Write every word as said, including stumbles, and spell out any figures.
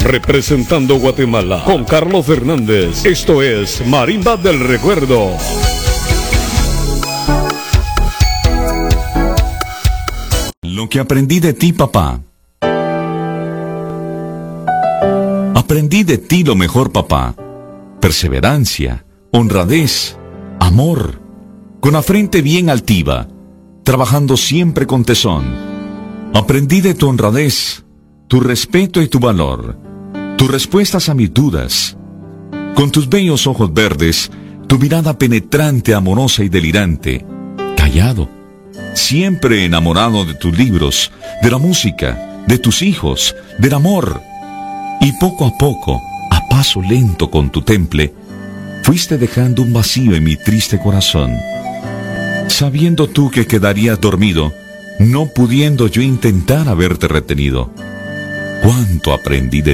representando Guatemala con Carlos Fernández. Esto es Marimba del Recuerdo. Lo que aprendí de ti, papá. Aprendí de ti lo mejor, papá. Perseverancia, honradez, amor, con la frente bien altiva, trabajando siempre con tesón. Aprendí de tu honradez, tu respeto y tu valor, tus respuestas a mis dudas. Con tus bellos ojos verdes, tu mirada penetrante, amorosa y delirante, callado, siempre enamorado de tus libros, de la música, de tus hijos, del amor. Y poco a poco, a paso lento con tu temple, fuiste dejando un vacío en mi triste corazón. Sabiendo tú que quedarías dormido, no pudiendo yo intentar haberte retenido. Cuánto aprendí de